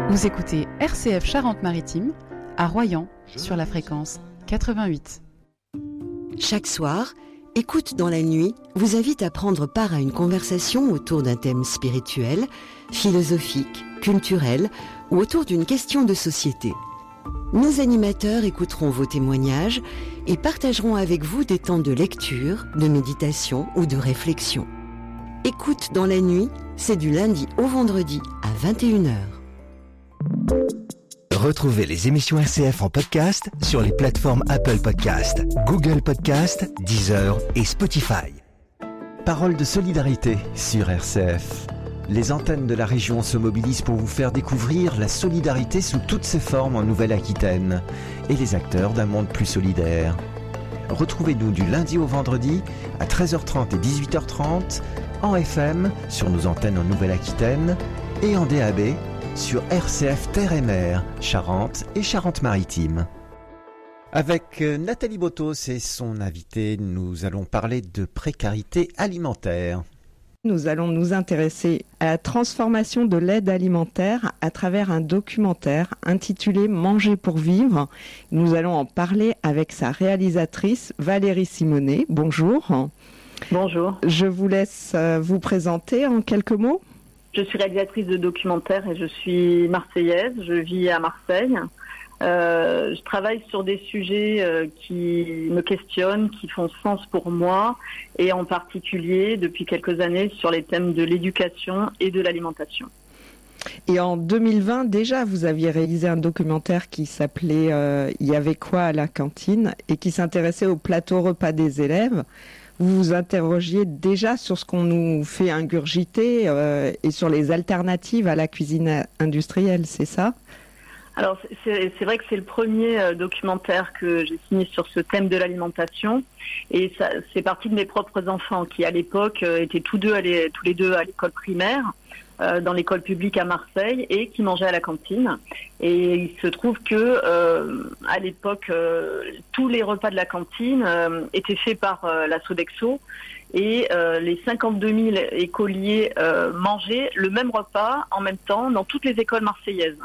Vous écoutez RCF Charente-Maritime à Royan sur la fréquence 88. Chaque soir, Écoute dans la nuit vous invite à prendre part à une conversation autour d'un thème spirituel, philosophique, culturel ou autour d'une question de société. Nos animateurs écouteront vos témoignages et partageront avec vous des temps de lecture, de méditation ou de réflexion. Écoute dans la nuit, c'est du lundi au vendredi à 21h. Retrouvez les émissions RCF en podcast sur les plateformes Apple Podcast, Google Podcast, Deezer et Spotify. Parole de solidarité sur RCF. Les antennes de la région se mobilisent pour vous faire découvrir la solidarité sous toutes ses formes en Nouvelle-Aquitaine et les acteurs d'un monde plus solidaire. Retrouvez-nous du lundi au vendredi à 13h30 et 18h30 en FM sur nos antennes en Nouvelle-Aquitaine et en DAB sur RCF Terre et Mer, Charente et Charente-Maritime. Avec Nathalie Botos et son invité, nous allons parler de précarité alimentaire. Nous allons nous intéresser à la transformation de l'aide alimentaire à travers un documentaire intitulé « Manger pour vivre ». Nous allons en parler avec sa réalisatrice Valérie Simonet. Bonjour. Bonjour. Je vous laisse vous présenter en quelques mots. Je suis réalisatrice de documentaires et je suis marseillaise, je vis à Marseille. Je travaille sur des sujets qui me questionnent, qui font sens pour moi et en particulier depuis quelques années sur les thèmes de l'éducation et de l'alimentation. Et en 2020 déjà, vous aviez réalisé un documentaire qui s'appelait « Il y avait quoi à la cantine ?» et qui s'intéressait au plateau repas des élèves. Vous vous interrogiez déjà sur ce qu'on nous fait ingurgiter et sur les alternatives à la cuisine industrielle, c'est ça ? Alors c'est vrai que c'est le premier documentaire que j'ai signé sur ce thème de l'alimentation et ça, c'est parti de mes propres enfants qui à l'époque étaient tous les deux à l'école primaire. Dans l'école publique à Marseille et qui mangeaient à la cantine. Et il se trouve que à l'époque, tous les repas de la cantine étaient faits par la Sodexo et les 52 000 écoliers mangeaient le même repas en même temps dans toutes les écoles marseillaises.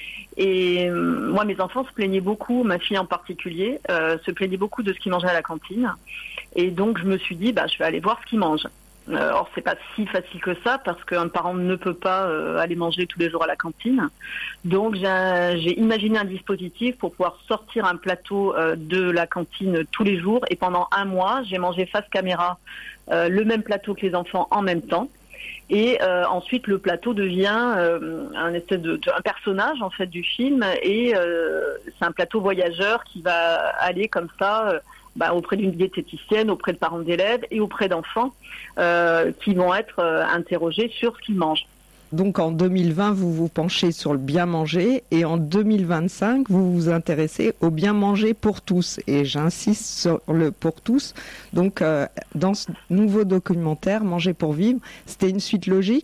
Et moi, mes enfants se plaignaient beaucoup, ma fille en particulier, se plaignait beaucoup de ce qu'ils mangeaient à la cantine. Et donc, je me suis dit, je vais aller voir ce qu'ils mangent. Or, c'est pas si facile que ça parce qu'un parent ne peut pas aller manger tous les jours à la cantine. Donc, j'ai imaginé un dispositif pour pouvoir sortir un plateau de la cantine tous les jours. Et pendant un mois, j'ai mangé face caméra le même plateau que les enfants en même temps. Et ensuite, le plateau devient un personnage en fait du film. Et c'est un plateau voyageur qui va aller comme ça. Auprès d'une diététicienne, auprès de parents d'élèves et auprès d'enfants qui vont être interrogés sur ce qu'ils mangent. Donc en 2020, vous vous penchez sur le bien manger et en 2025, vous vous intéressez au bien manger pour tous. Et j'insiste sur le pour tous. Donc dans ce nouveau documentaire, Manger pour vivre, c'était une suite logique ?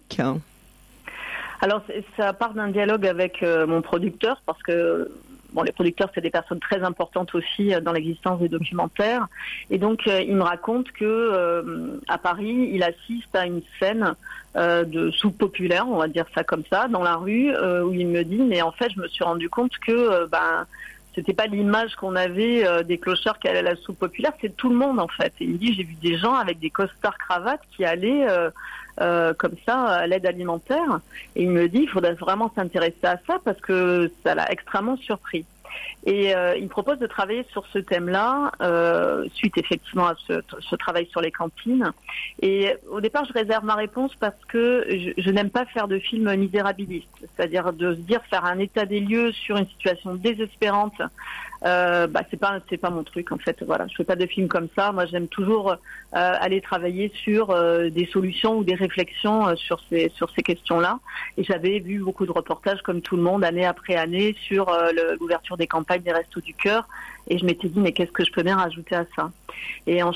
Alors ça part d'un dialogue avec mon producteur parce que les producteurs, c'est des personnes très importantes aussi dans l'existence des documentaires. Et donc, il me raconte que à Paris, il assiste à une scène de soupe populaire, on va dire ça comme ça, dans la rue, où il me dit, mais en fait, je me suis rendu compte que c'était pas l'image qu'on avait des clochards qui allaient à la soupe populaire, c'est tout le monde en fait. Et il me dit, j'ai vu des gens avec des costards cravates qui allaient comme ça à l'aide alimentaire. Et il me dit, il faudrait vraiment s'intéresser à ça parce que ça l'a extrêmement surpris. Et il me propose de travailler sur ce thème-là, suite effectivement à ce travail sur les cantines. Et au départ, je réserve ma réponse parce que je n'aime pas faire de films misérabilistes, c'est-à-dire de se dire faire un état des lieux sur une situation désespérante. C'est pas mon truc en fait. Voilà, je fais pas de films comme ça. Moi, j'aime toujours aller travailler sur des solutions ou des réflexions sur ces questions-là. Et j'avais vu beaucoup de reportages comme tout le monde, année après année, sur l'ouverture des campagnes des Restos du Cœur. Et je m'étais dit, mais qu'est-ce que je peux bien rajouter à ça ? Et en